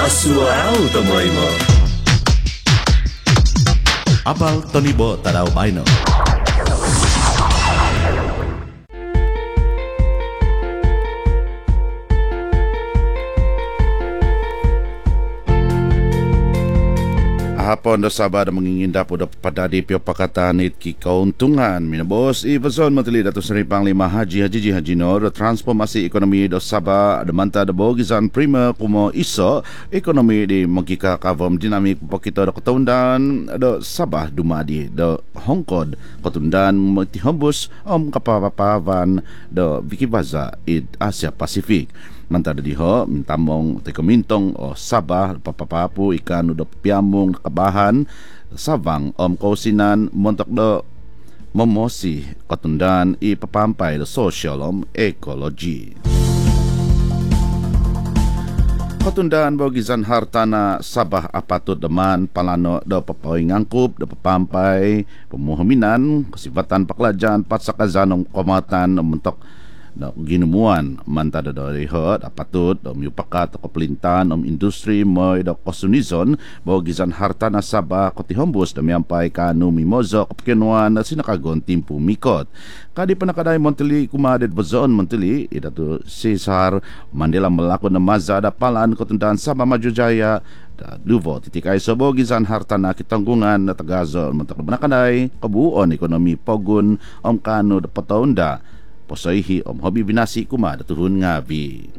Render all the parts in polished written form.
Asual Tomoimo. Apal Tonibo Tadao Baino. Hapon do Sabah mengingin dapo do padadi pio pakatan it ki kauntungan minabos ibazon matili dato seripang lima haji no do transformasi ekonomi do Sabah do manta do bogizan prima kumo iso ekonomi di magika kavom dinamik pakito do ketundan do Sabah dumadi do Hongkod ketundan matihambus kapapapavan do Wikibaza it Asia Pasifik. Mantado diho mintamong tekomintong o Sabah papapapu ikan do piamong kabahan Sabang kausinan montok do momosi katundan ipapampay do social ekologi. Katundan bogizan hartana Sabah apatut deman palano do papawi ngangkup do papampay pemuhaminan kesifatan paklajan patsakazanong komatan mentok do ginumuan mantada do rihot apatut do miupakat ko pelintan industri moy do kosunizon bogizan harta na Sabah kotihombus do miampay kanu mimozo kopkenuan na sinakagon timpu mikot kadi panakaday montili kumadet bozon montili idatu Cesar Mandela melakon na mazada palan kotundan Sabah Majujaya Duvo titikai so bogizan harta na kitanggungan na tagazon mentok panakaday kabuon ekonomi pogun kanu do pataunda posaihi hobi binasi kuma datuhun ngabi.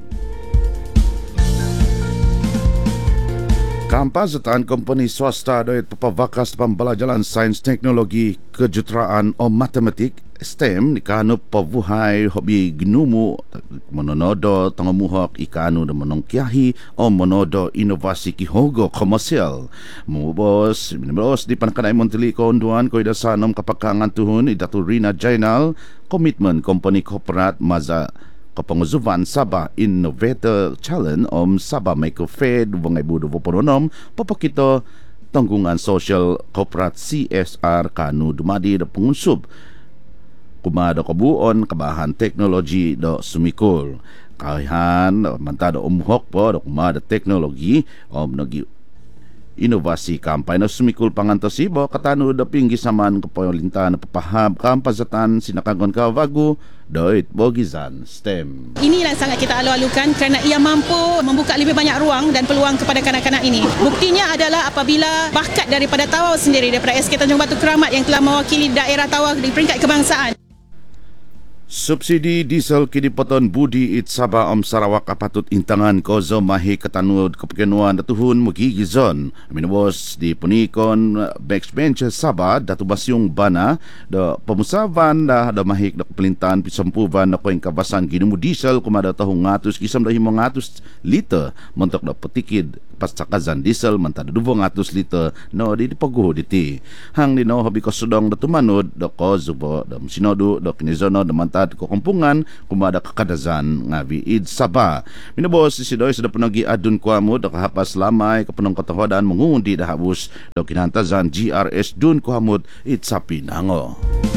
Kampazatan kompani swasta doit papavakas pambalajalan sains teknologi kejuteraan matematik STEM ikanu pavuhay hobi gnumu mononodo tangamuhok ikanu de monongkiahi monodo inovasi kihogo komersial mubos di pankanay montili konduan ko idasanom kapakangan tuhun idaturina jainal komitmen kompani korporat maza Kapanguzuvan Sabah Innovator Challenge Sabah Microfed 2026 papakito tanggungan social korporat CSR kanu dumadi do pengunsub kumado kabuon kabahan teknologi do sumikul kahihan mantado umhok po do kumado teknologi nagi inovasi kampay na sumikul pangantosibo katano da pinggi saman kapolintan papahab kampazatan sinakagon kavagu doit bogizan STEM. Inilah sangat kita alu-alukan kerana ia mampu membuka lebih banyak ruang dan peluang kepada kanak-kanak ini. Buktinya adalah apabila bakat daripada Tawau sendiri daripada SK Tanjung Batu Keramat yang telah mewakili daerah Tawau di peringkat kebangsaan. Subsidi diesel kini poton budi it Sabah Sarawak apatut intangan kozo mahi ketanud kepekenuan datuhun magigizon. Minabos di punikon backbench Sabah datu basyong bana do pemusavan dah do mahik do pelintan pisampuvan do koing kabasan ginumu diesel kumada tahung ngatus kisam dahi mongatus liter montok do petikid pasakazan diesel mantada 200 liter no di paguh diti hang di no hobi kosudong do tumanod do kozubo do sinodu do kinizono do mantad ko kumpungan kumada kakadazan ngabi id Sabah. Minabos si Sidoy sudah penagi adun kuamu do kahapas lamay kapunong katahodan mengundi dahabus do kinantazan GRS dun kuamud id Sapinango.